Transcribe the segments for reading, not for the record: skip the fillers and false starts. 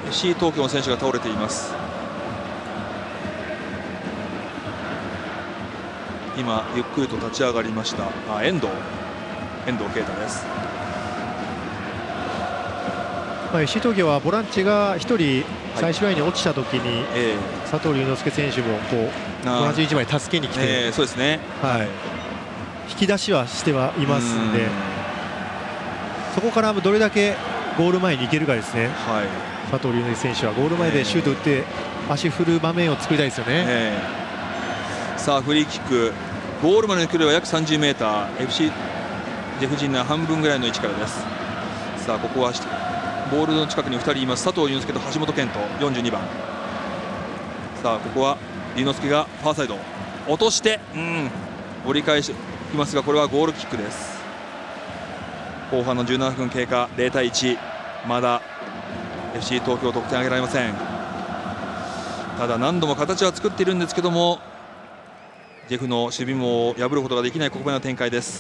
FC 東京の選手が倒れています。今ゆっくりと立ち上がりました。遠藤啓太です。 FC 東京はボランチが1人最終ラインに落ちたときに、佐藤龍之介選手もボランチ1枚助けに来て、 そうですね、 引き出しはしてはいますんで、そこからどれだけゴール前に行けるかですね。佐藤龍之介選手はゴール前でシュート打って足振る場面を作りたいですよね。 さあフリーキック、ゴールまでの距離は約 30m、 FC ジェフ陣内半分ぐらいの位置からです。さあここはボールの近くに2人います。佐藤龍之介と橋本健人42番。さあここは龍之介がファーサイド落として折り返しきますが、これはゴールキックです。後半の17分経過、0対1、まだ FC 東京得点挙げられません。ただ何度も形は作っているんですけども、ジェフの守備網を破ることができないここまでの展開です。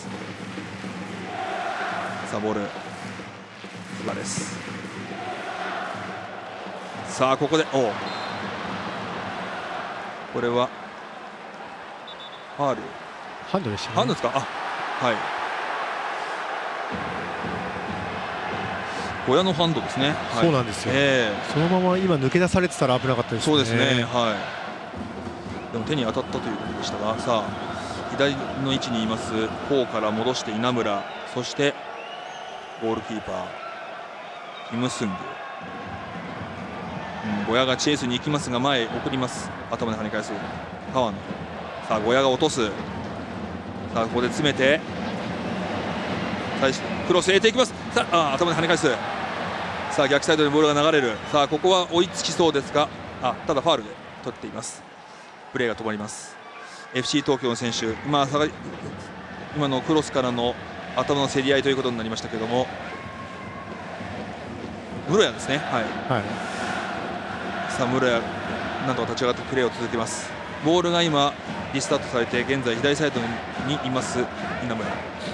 さあボールズバです。さあここでこれはファール、 ハンドでしたね。 ハンドですか。小屋のハンドですね。 そうなんですよ、そのまま今抜け出されてたら危なかったですね。 そうですね、でも手に当たったということでしたが、さあ左の位置にいます方から戻して稲村、そしてゴールキーパーキム・スング、小屋がチェイスに行きますが前送ります。頭で跳ね返す川野。さあ小屋が落とす。さあここで詰めてクロス入れていきます。さあ頭で跳ね返す。さあ逆サイドにボールが流れる。さあここは追いつきそうですが、ただファールで取っています。プレーが止まります。 FC 東京の選手、今のクロスからの頭の競り合いということになりましたけれども、室谷ですね。さあ室谷なんとか立ち上がってプレーを続けます。ボールが今リスタートされて、現在左サイドにいます稲村、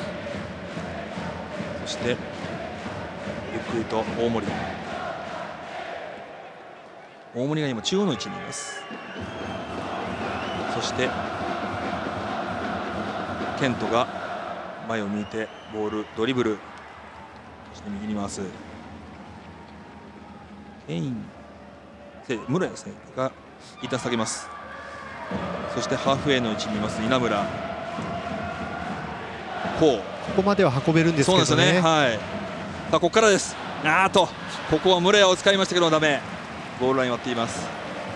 そしてゆっくりと大森が今中央の位置にいます。そしてケントが前を向いてボールドリブル、そして右に回す室谷ですねが一旦下げます。そしてハーフウェイの位置にいます稲村、ここまでは運べるんですけどね。 そうですね、さあここからです。ここは室谷を使いましたけどダメ、ゴールライン割っています。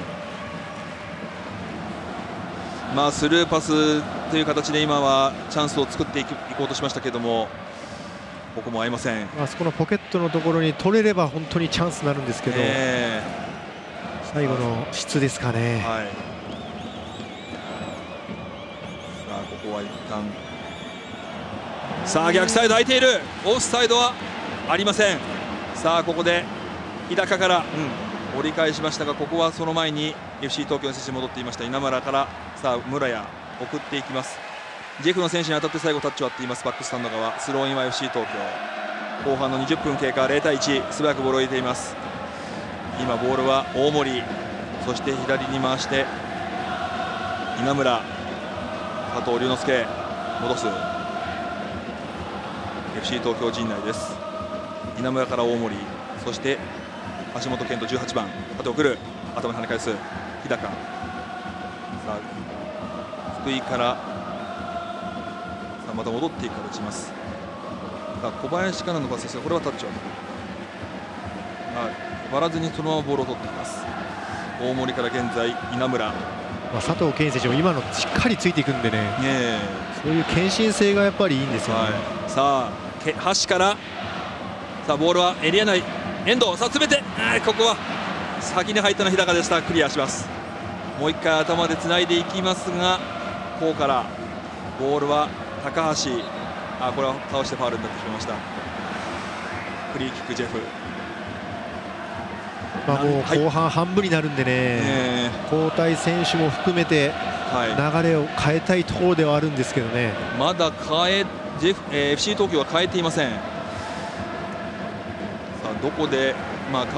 スルーパスという形で今はチャンスを作っていこうとしましたけれども、ここも合いません。 そこのポケットのところに取れれば本当にチャンスになるんですけど、最後の質ですかね。 さあここは一旦、さあ逆サイド空いている、オフサイドはありません。さあここで日高から折り返しましたが、ここはその前に FC 東京の選手に戻っていました稲村から、さあ室谷送っていきます。ジェフの選手に当たって最後タッチを割っています。バックスタンド側スローインは FC 東京。後半の20分経過、0対1、素早くボールを入れています。今ボールは大森、そして左に回して稲村、佐藤龍之介戻す。 FC 東京陣内です。稲村から大森、そして橋本健人18番、縦送る、頭に跳ね返す日高。さあ福井からまた戻っていく形します。小林からのパスですが、これはタッチは割らずにそのままボールを取っています。大森から現在稲村、 佐藤健選手も今のしっかりついていくんでね、そういう献身性がやっぱりいいんですよね。 さあ端から、さあボールはエリア内、遠藤、さあ詰めて、ここは先に入ったの日高でした。クリアします。もう一回頭でつないでいきますが、こうからボールは高橋、これは倒してファウルになってしまいました。フリーキックジェフ。 もう後半半分になるんでね、交代選手も含めて流れを変えたいところではあるんですけどね。 まだFC 東京は変えていません。さあどこで